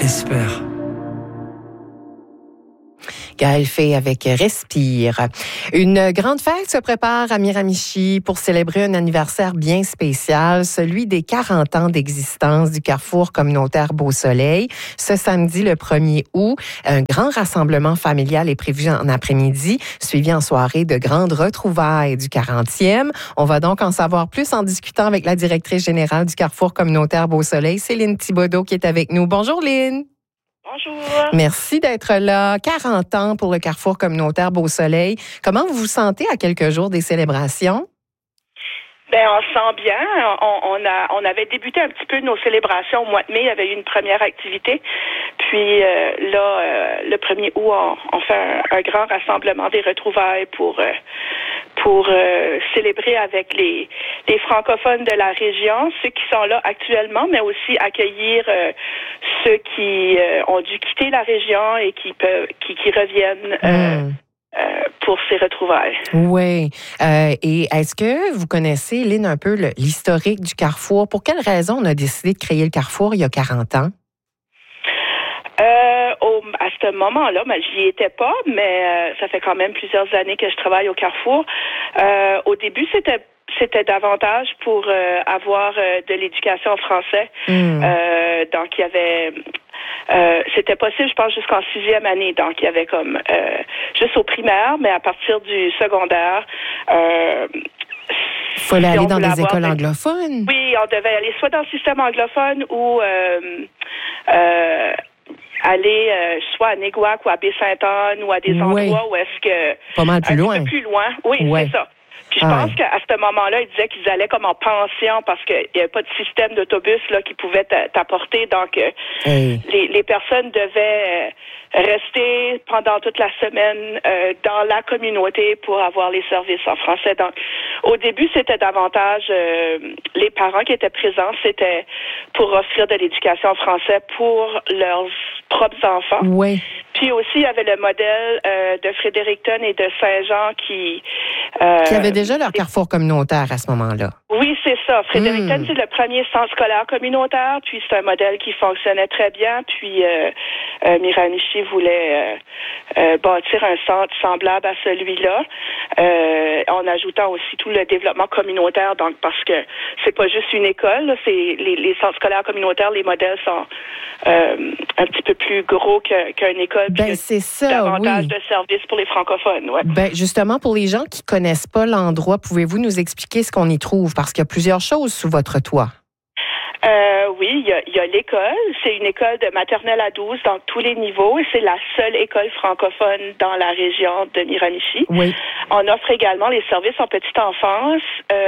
espère. Gaël Fay avec Respire. Une grande fête se prépare à Miramichi pour célébrer un anniversaire bien spécial, celui des 40 ans d'existence du Carrefour communautaire Beau-Soleil. Ce samedi, le 1er août, un grand rassemblement familial est prévu en après-midi, suivi en soirée de grandes retrouvailles du 40e. On va donc en savoir plus en discutant avec la directrice générale du Carrefour communautaire Beau-Soleil, Céline Thibodeau, qui est avec nous. Bonjour, Lynn. Bonjour. Merci d'être là. 40 ans pour le Carrefour communautaire Beau-Soleil. Comment vous vous sentez à quelques jours des célébrations? On se sent bien. On avait débuté un petit peu nos célébrations au mois de mai. Il y avait eu une première activité. Puis le 1er août, on fait un grand rassemblement des retrouvailles pour célébrer avec les francophones de la région, ceux qui sont là actuellement, mais aussi accueillir ceux qui ont dû quitter la région et qui reviennent pour ces retrouvailles. Oui. Et est-ce que vous connaissez, Lynn, un peu l'historique du Carrefour? Pour quelle raison on a décidé de créer le Carrefour il y a 40 ans? À ce moment-là, j'y étais pas, mais ça fait quand même plusieurs années que je travaille au Carrefour. Au début, c'était davantage pour avoir de l'éducation en français. Donc, il y avait... c'était possible, je pense, jusqu'en 6e année. Donc, il y avait comme... juste au primaire, mais à partir du secondaire... il fallait aller dans des écoles anglophones? Oui, on devait aller soit dans le système anglophone ou... aller soit à Néguac ou à Baie-Sainte-Anne ou à des endroits où est-ce que... Pas mal plus loin. Un peu plus loin. Oui, c'est ça. Puis je pense qu'à ce moment-là, ils disaient qu'ils allaient comme en pension parce qu'il n'y avait pas de système d'autobus là qui pouvait t'apporter. Donc, les personnes devaient rester pendant toute la semaine dans la communauté pour avoir les services en français. Donc, au début, c'était davantage les parents qui étaient présents, c'était pour offrir de l'éducation en français pour leurs propres enfants. Oui. Puis aussi, il y avait le modèle de Fredericton et de Saint-Jean qui avaient déjà leur carrefour communautaire à ce moment-là. Oui, c'est ça. Fredericton, c'est le premier centre scolaire communautaire, puis c'est un modèle qui fonctionnait très bien. Puis Miramichi voulait bâtir un centre semblable à celui-là, en ajoutant aussi tout le développement communautaire. Donc, parce que c'est pas juste une école, là, c'est les centres scolaires communautaires, les modèles sont un petit peu plus gros qu'une école. C'est ça, davantage de services pour les francophones. Ouais. Justement, pour les gens qui connaissent pas l'endroit, pouvez-vous nous expliquer ce qu'on y trouve? Parce qu'il y a plusieurs choses sous votre toit. Oui, il y a l'école. C'est une école de maternelle à 12 dans tous les niveaux et c'est la seule école francophone dans la région de Miramichi. Oui. On offre également les services en petite enfance.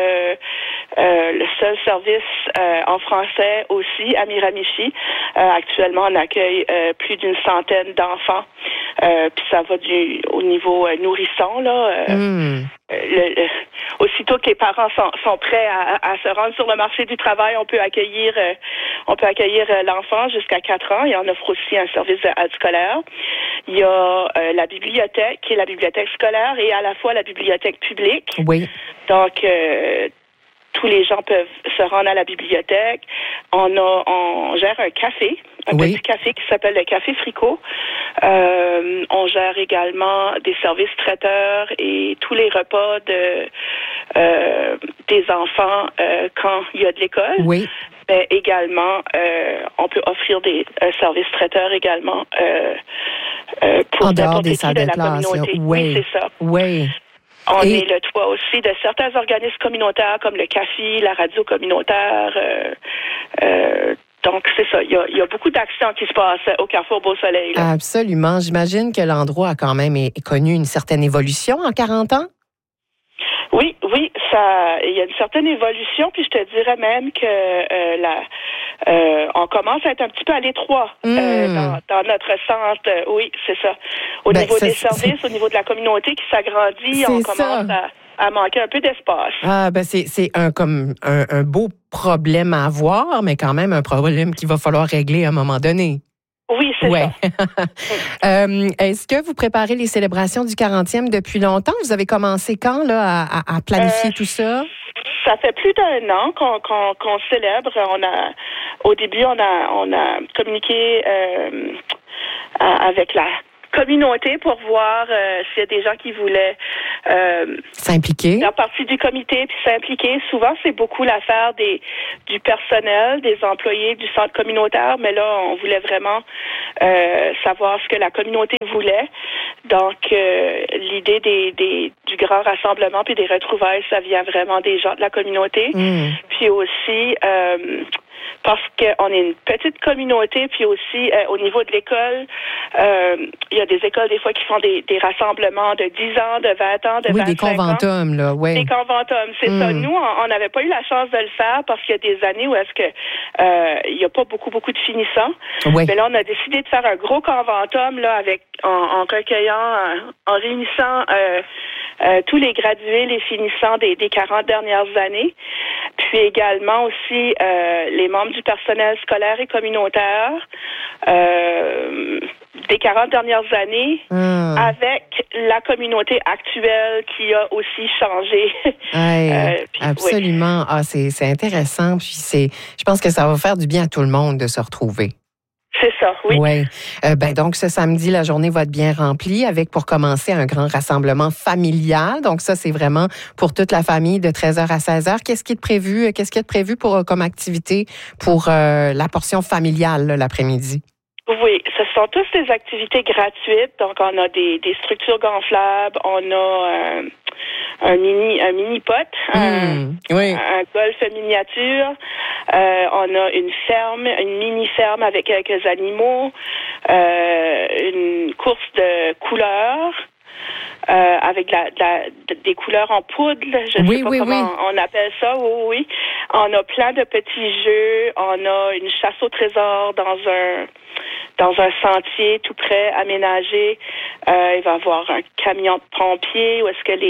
Le seul service en français aussi à Miramichi. Actuellement, on accueille plus d'une centaine d'enfants. Puis ça va au niveau nourrisson, là. Aussitôt que les parents sont prêts à se rendre sur le marché du travail, on peut accueillir l'enfant jusqu'à 4 ans et on offre aussi un service d'aide scolaire. Il y a la bibliothèque, qui est la bibliothèque scolaire et à la fois la bibliothèque publique. Oui. Donc, tous les gens peuvent se rendre à la bibliothèque. On gère un café, petit café qui s'appelle le Café Fricot. On gère également des services traiteurs et tous les repas des enfants quand il y a de l'école. Oui. Mais également, on peut offrir des services traiteurs également pour en dehors des qui salles de la classe, communauté. Oui, c'est ça. Oui. On est le toit aussi de certains organismes communautaires comme le CAFI, la radio communautaire. Donc, c'est ça. Il y a beaucoup d'actions qui se passent au Carrefour Beau-Soleil. Là. Absolument. J'imagine que l'endroit a quand même connu une certaine évolution en 40 ans. Oui, il y a une certaine évolution, puis je te dirais même que on commence à être un petit peu à l'étroit dans notre centre. Oui, c'est ça. Au niveau des services, au niveau de la communauté qui s'agrandit, on commence à manquer un peu d'espace. C'est un beau problème à avoir, mais quand même un problème qu'il va falloir régler à un moment donné. Oui, c'est ça. Est-ce que vous préparez les célébrations du 40e depuis longtemps? Vous avez commencé quand là, à planifier tout ça? Ça fait plus d'1 an qu'on célèbre. Au début, on a communiqué avec la communauté pour voir s'il y a des gens qui voulaient s'impliquer, faire partie du comité puis s'impliquer. Souvent, c'est beaucoup l'affaire du personnel, des employés du centre communautaire, mais là, on voulait vraiment savoir ce que la communauté voulait. Donc, l'idée du grand rassemblement puis des retrouvailles, ça vient vraiment des gens de la communauté. Puis aussi parce qu'on est une petite communauté, puis aussi au niveau de l'école, il y a des écoles des fois qui font des rassemblements de 10 ans, de 20 ans, de 25 ans. Oui, des conventums, là, oui. Des conventums, c'est ça. Nous, on n'avait pas eu la chance de le faire parce qu'il y a des années où est-ce que il n'y a pas beaucoup de finissants. Oui. Mais là, on a décidé de faire un gros conventum là en recueillant, en réunissant tous les gradués, les finissants des 40 dernières années, puis également aussi les membres du personnel scolaire et communautaire des 40 dernières années avec la communauté actuelle qui a aussi changé. Absolument. Oui. C'est intéressant. Puis je pense que ça va faire du bien à tout le monde de se retrouver. C'est ça, oui. Oui. Donc, ce samedi, la journée va être bien remplie avec, pour commencer, un grand rassemblement familial. Donc, ça, c'est vraiment pour toute la famille de 13h à 16h. Qu'est-ce qui est prévu comme activité pour la portion familiale là, l'après-midi? Oui, ce sont tous des activités gratuites. Donc, on a des structures gonflables, on a un mini-pot, oui. un golf miniature. On a une mini-ferme avec quelques animaux, une course de couleurs. Avec des couleurs en poudre, je sais pas comment on appelle ça. Oui. On a plein de petits jeux. On a une chasse au trésor dans un sentier tout près aménagé. Il va y avoir un camion de pompiers où est-ce que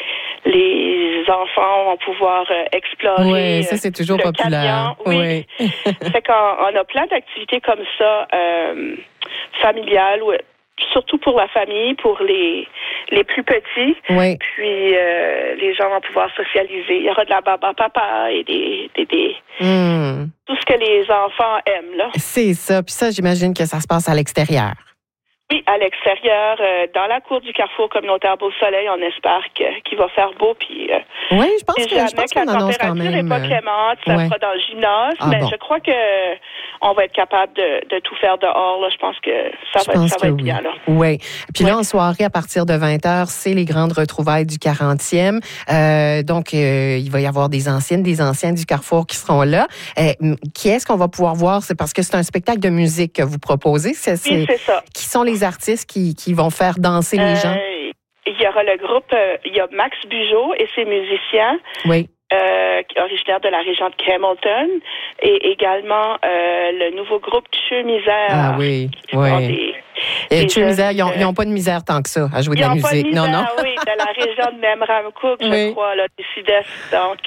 les enfants vont pouvoir explorer. Oui, ça c'est toujours populaire. Camion. Oui. Fait qu'on a plein d'activités comme ça familiales. Surtout pour la famille, pour les plus petits. Oui. Puis les gens vont pouvoir socialiser. Il y aura de la baba-papa et des tout ce que les enfants aiment, là. C'est ça. Puis ça, j'imagine que ça se passe à l'extérieur. Oui, à l'extérieur, dans la cour du Carrefour communautaire Beau-Soleil, on espère qu'il va faire beau. Puis, oui, je pense qu'on annonce quand même. La température n'est pas clémente, ça sera dans le gymnase, mais je crois que on va être capable de tout faire dehors. Là. Je pense que ça va être bien. Là. Oui. Puis là, en soirée, à partir de 20h, c'est les grandes retrouvailles du 40e. Donc, il va y avoir des anciens du Carrefour qui seront là. Qui est-ce qu'on va pouvoir voir? C'est parce que c'est un spectacle de musique que vous proposez. Oui, c'est ça. Qui sont les artistes qui vont faire danser les gens? Il y aura le groupe, il y a Max Bugeaud et ses musiciens. Oui. Originaire de la région de Camelton, et également le nouveau groupe Tcheux Misère. Ah oui, oui. Tcheux Misère, ils n'ont pas de misère tant que ça à jouer de la musique. Ils n'ont pas de misère, oui, de la région de Memramcook, je crois, là, du sud-est. Donc,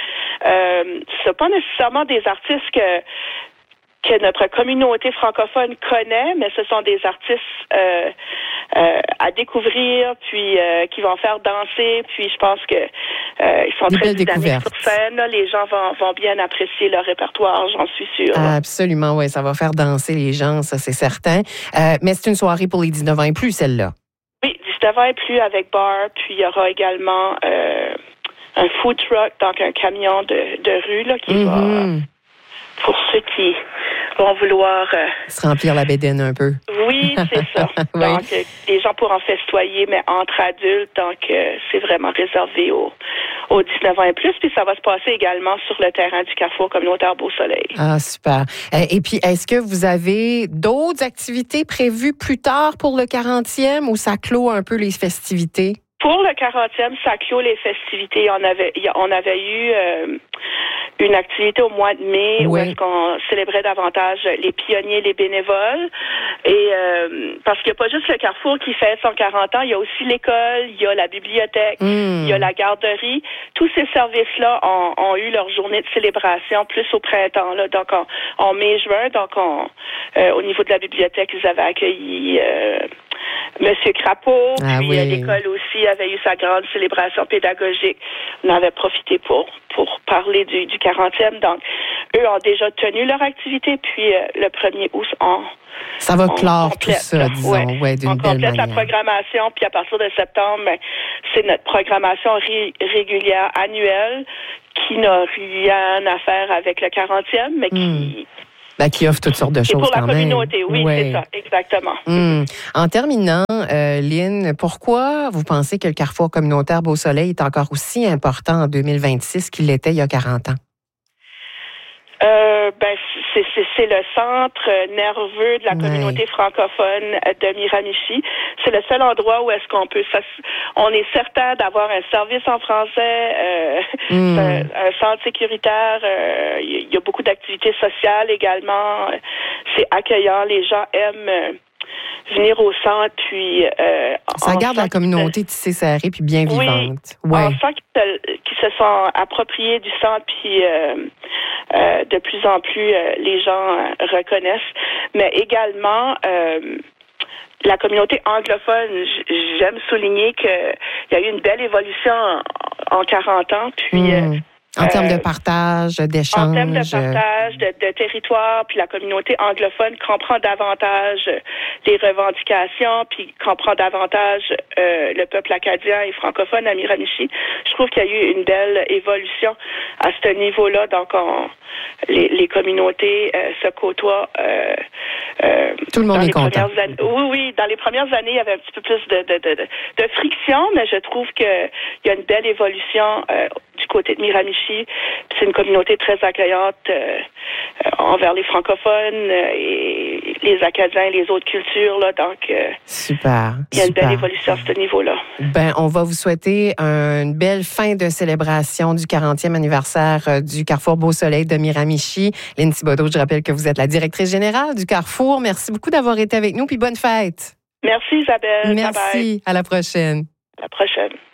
ce pas nécessairement des artistes que notre communauté francophone connaît, mais ce sont des artistes à découvrir, puis qui vont faire danser, puis je pense que ils sont très dynamiques sur scène. Là, les gens vont bien apprécier leur répertoire, j'en suis sûre. Absolument, oui, ça va faire danser les gens, ça c'est certain. Mais c'est une soirée pour les 19 ans et plus, celle-là. Oui, 19 ans et plus avec bar, puis il y aura également un food truck, donc un camion de rue là, qui va... Pour ceux qui vont vouloir... se remplir la bédaine un peu. Oui, c'est ça. Oui. Donc, les gens pourront festoyer, mais entre adultes. Donc, c'est vraiment réservé aux 19 ans et plus. Puis, ça va se passer également sur le terrain du Carrefour communautaire Beau-Soleil. Ah, super. Et puis, est-ce que vous avez d'autres activités prévues plus tard pour le 40e ou ça clôt un peu les festivités? Pour le 40e, ça clôt les festivités. On avait eu une activité au mois de mai où est-ce qu'on célébrait davantage les pionniers, les bénévoles. Et parce qu'il n'y a pas juste le Carrefour qui fait son 40 ans, il y a aussi l'école, il y a la bibliothèque, il y a la garderie. Tous ces services-là ont eu leur journée de célébration plus au printemps, là, donc en mai-juin. Donc, au niveau de la bibliothèque, ils avaient accueilli Monsieur Crapeau, puis l'école aussi. aussi avait eu sa grande célébration pédagogique. On avait profité pour parler du 40e. Donc, eux ont déjà tenu leur activité, puis le 1er août, ça va clore tout ça, disons, d'une belle manière. On complète la programmation, puis à partir de septembre, c'est notre programmation régulière annuelle qui n'a rien à faire avec le 40e, mais qui offre toutes sortes de choses pour la communauté, même. Oui, c'est ça, exactement. En terminant, Lynn, pourquoi vous pensez que le Carrefour communautaire Beau-Soleil est encore aussi important en 2026 qu'il l'était il y a 40 ans? C'est le centre nerveux de la communauté francophone de Miramichi. C'est le seul endroit où est-ce qu'on peut... On est certain d'avoir un service en français, un centre sécuritaire. Il y a beaucoup d'activités sociales également. C'est accueillant. Les gens aiment venir au centre, puis... ça garde la communauté tissée serrée puis bien vivante. Oui, on sent qu'ils se sont appropriés du centre, puis de plus en plus, les gens reconnaissent. Mais également, la communauté anglophone, j'aime souligner qu'il y a eu une belle évolution en 40 ans, puis... en termes de partage, d'échange. En termes de partage, de territoire, puis la communauté anglophone comprend davantage les revendications, puis comprend davantage le peuple acadien et francophone à Miramichi. Je trouve qu'il y a eu une belle évolution à ce niveau-là. Donc, les communautés se côtoient. Tout le monde est content. Oui, dans les premières années, il y avait un petit peu plus de friction, mais je trouve qu'il y a une belle évolution du côté de Miramichi. C'est une communauté très accueillante envers les francophones et les Acadiens et les autres cultures. Là, donc, super. Il y a une belle évolution à ce niveau-là. On va vous souhaiter une belle fin de célébration du 40e anniversaire du Carrefour Beau-Soleil de Miramichi. Lynn Thibodeau, je rappelle que vous êtes la directrice générale du Carrefour. Merci beaucoup d'avoir été avec nous, puis bonne fête. Merci Isabelle. Merci. Bye bye. À la prochaine. À la prochaine.